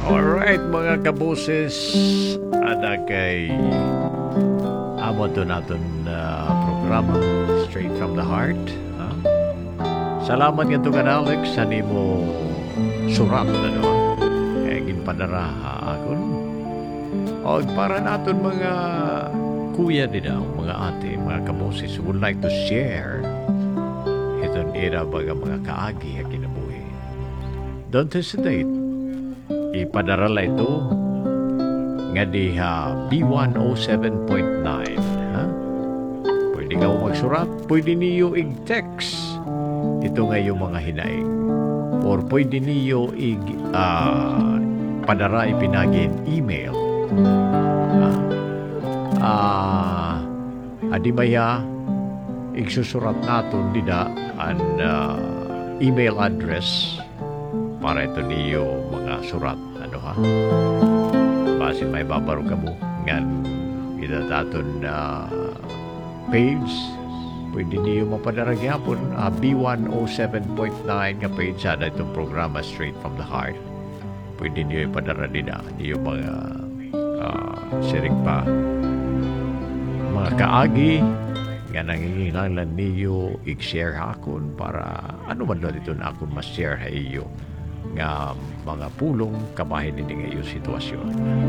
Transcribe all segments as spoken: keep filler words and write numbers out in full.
Alright mga kaboses, ada kay amo to naton uh, programa Straight from the Heart. Ha? Salamat nga to kan Alex sa nimo surat ano. Kaya ginpadara akon. O para naton mga kuya din daw, mga ate, mga kaboses who would like to share iton era baga mga kaagi ang kinabuhi. Don't hesitate. Ipadarala ito nga di ha, B one oh seven point nine. Ha? Pwede nga magsurat, pwede niyo i-text. Ito nga yung mga hinaing. Or pwede niyo i uh, padara ipinagin email. Ha? Uh, adimaya igsusurat naton dida an uh, email address para ito niyo mga surat ano ha base may babaro ka mo ngan ita daton na uh, page pwede niyo mapadara gyapon uh, B one oh seven point nine nga page sa itong programa Straight from the Heart. Pwede niyo ipadara din na niyo mga uh, siring pa mga kaagi nga nangingilangan niyo i-share hakon para ano man doon ito na akon mas-share ha iyo nga mga pulong kabahin din ng iyong sitwasyon.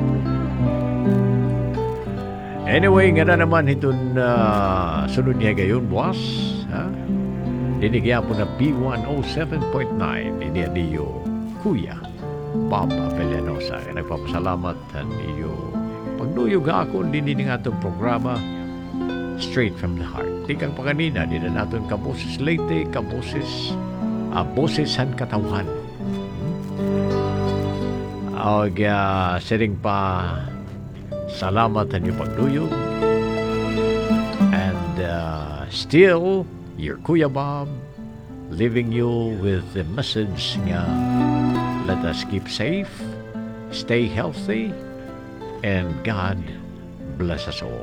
Anyway, nga na naman itong uh, sunod niya gayon, boss. Ha? Dinigyan po na B one oh seven point nine ini niyo, Kuya Bob Avellanosa. Nagpapasalamat at iyo pagduyog ako din din nga itong programa Straight from the Heart. Tikang pa kanina, din na natin kaboses Leyte, kaboses uh, bosesan katawan. Og uh, siring pa salamat ang iyong pagduyog. And uh, still, your Kuya Bob leaving you with the message nga let us keep safe, stay healthy, and God bless us all.